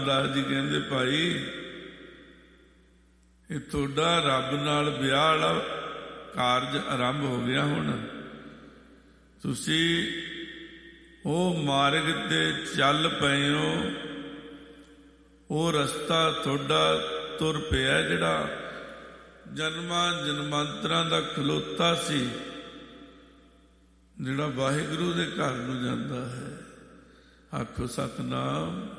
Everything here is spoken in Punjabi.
ਦਾਸ ਜੀ ਕਹਿੰਦੇ ਭਾਈ ਇਹ ਤੁਹਾਡਾ ਰੱਬ ਨਾਲ ਵਿਆਹ ਵਾਲਾ ਕਾਰਜ ਆਰੰਭ ਹੋ ਗਿਆ। ਹੁਣ ਤੁਸੀਂ ਉਹ ਮਾਰਗ ਤੇ ਚੱਲ ਪਏ ਹੋ, ਉਹ ਰਸਤਾ ਤੁਹਾਡਾ ਤੁਰ ਪਿਆ ਜਿਹੜਾ ਜਨਮਾਂ ਜਨਮਾਂਤਰਾਂ ਦਾ ਖਲੋਤਾ ਸੀ, ਜਿਹੜਾ ਵਾਹਿਗੁਰੂ ਦੇ ਘਰ ਨੂੰ ਜਾਂਦਾ ਹੈ। ਆਖੋ ਸਤਿਨਾਮ।